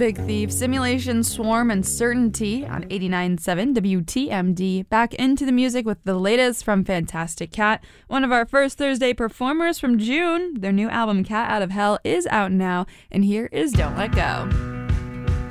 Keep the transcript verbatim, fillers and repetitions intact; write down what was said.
Big Thief, Simulation, Swarm, and Certainty on eighty-nine point seven W T M D. Back into the music with the latest from Fantastic Cat, one of our first Thursday performers from June. Their new album, Cat Out of Hell, is out now, and here is Don't Let Go.